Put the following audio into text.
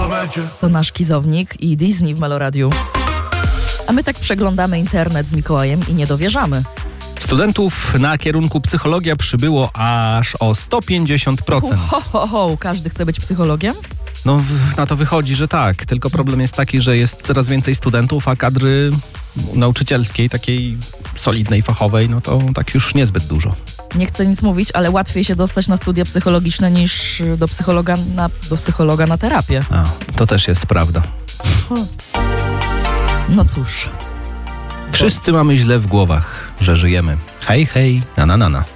To nasz Kizownik i Disney w Meloradiu. A my tak przeglądamy internet z Mikołajem i nie dowierzamy. Studentów na kierunku psychologia przybyło aż o 150%. Każdy chce być psychologiem? No na to wychodzi, że tak. Tylko problem jest taki, że jest coraz więcej studentów, a kadry nauczycielskiej, takiej solidnej, fachowej, no to tak już niezbyt dużo. Nie chcę nic mówić, ale łatwiej się dostać na studia psychologiczne niż do psychologa na terapię. A, to też jest prawda. No cóż. Wszyscy mamy źle w głowach, że żyjemy. Hej, hej, na.